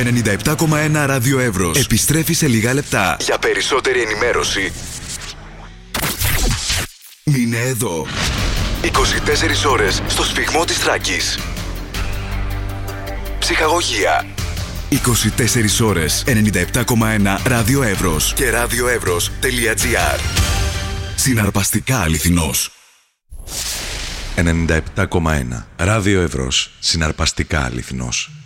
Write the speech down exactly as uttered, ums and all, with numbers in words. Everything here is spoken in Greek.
ενενήντα επτά κόμμα ένα Ράδιο Εύρος επιστρέφει σε λίγα λεπτά. Για περισσότερη ενημέρωση, μείνε εδώ. είκοσι τέσσερις ώρες στο σφιγμό της Θράκης. Ψυχαγωγία. είκοσι τέσσερις ώρες ενενήντα επτά κόμμα ένα Ράδιο Εύρος και radioevros.gr. Συναρπαστικά αληθινός. ενενήντα επτά κόμμα ένα Ράδιο Εύρος. Συναρπαστικά αληθινός.